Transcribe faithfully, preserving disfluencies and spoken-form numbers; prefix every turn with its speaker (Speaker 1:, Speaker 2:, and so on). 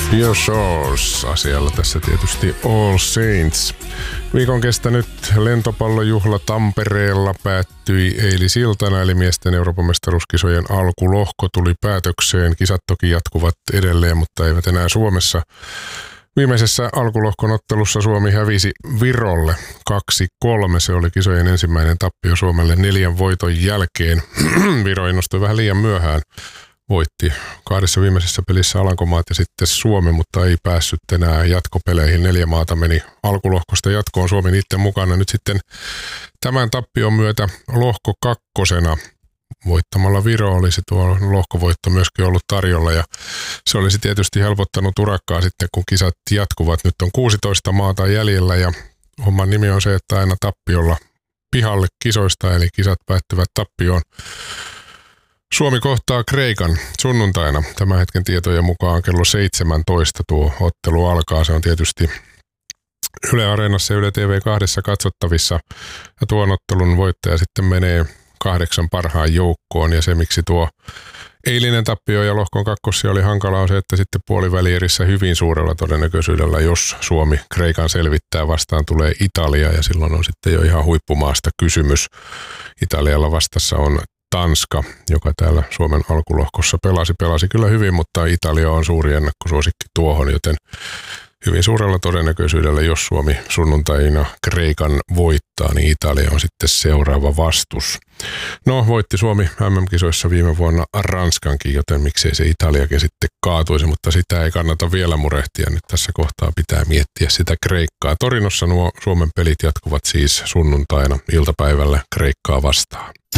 Speaker 1: Your Shores asialla tässä tietysti All Saints. Viikon kestänyt lentopallojuhla Tampereella päättyi eilisiltana, eli miesten Euroopan mestaruuskisojen alkulohko tuli päätökseen. Kisat toki jatkuvat edelleen, mutta eivät enää Suomessa. Viimeisessä alkulohkon ottelussa Suomi hävisi Virolle kaksi kolme. Se oli kisojen ensimmäinen tappio Suomelle neljän voiton jälkeen. Viro innostui vähän liian myöhään. Voitti kahdessa viimeisessä pelissä Alankomaat ja sitten Suomi, mutta ei päässyt enää jatkopeleihin. Neljä maata meni alkulohkosta jatkoon, Suomi niiden mukana. Nyt sitten tämän tappion myötä lohko kakkosena voittamalla Viro olisi tuo lohkovoitto myöskin ollut tarjolla. Ja se olisi tietysti helpottanut urakkaa sitten, kun kisat jatkuvat. Nyt on kuusitoista maata jäljellä ja homman nimi on se, että aina tappiolla pihalle kisoista, eli kisat päättyvät tappioon. Suomi kohtaa Kreikan sunnuntaina. Tämän hetken tietojen mukaan kello seitsemäntoista tuo ottelu alkaa. Se on tietysti Yle Areenassa ja Yle T V kaksi katsottavissa. Ja tuon ottelun voittaja sitten menee kahdeksan parhaan joukkoon. Ja se, miksi tuo eilinen tappio ja lohkon kakkosia oli hankala, on se, että sitten puolivälierissä hyvin suurella todennäköisyydellä, jos Suomi Kreikan selvittää, vastaan tulee Italia. Ja silloin on sitten jo ihan huippumaasta kysymys. Italialla vastassa on Tanska, joka täällä Suomen alkulohkossa pelasi. Pelasi kyllä hyvin, mutta Italia on suuri ennakkosuosikki tuohon, joten hyvin suurella todennäköisyydellä, jos Suomi sunnuntaina Kreikan voittaa, niin Italia on sitten seuraava vastus. No, voitti Suomi M M-kisoissa viime vuonna Ranskankin, joten miksei se Italiakin sitten kaatuisi, mutta sitä ei kannata vielä murehtia. Nyt tässä kohtaa pitää miettiä sitä Kreikkaa. Torinossa nuo Suomen pelit jatkuvat siis sunnuntaina iltapäivällä Kreikkaa vastaan.